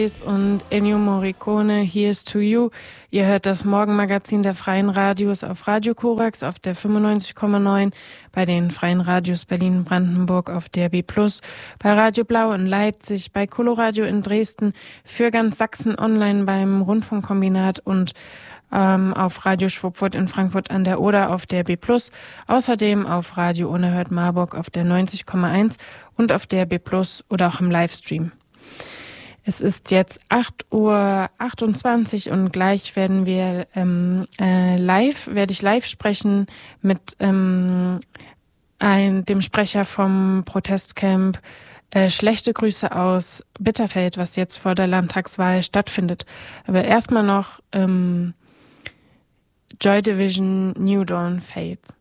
Und Ennio Morricone, Here's to You. Ihr hört das Morgenmagazin der Freien Radios auf Radio Korax auf der 95,9, bei den Freien Radios Berlin-Brandenburg auf DRB+, bei Radio Blau in Leipzig, bei Coloradio in Dresden, für ganz Sachsen online beim Rundfunkkombinat und auf Radio Schwuppfurt in Frankfurt an der Oder auf DRB+, außerdem auf Radio Unerhört Marburg auf der 90,1 und auf DRB+ oder auch im Livestream. Es ist jetzt 8:28 Uhr und gleich werde ich live sprechen mit dem Sprecher vom Protestcamp Schlechte Grüße aus Bitterfeld, was jetzt vor der Landtagswahl stattfindet. Aber erstmal noch Joy Division New Dawn Fades.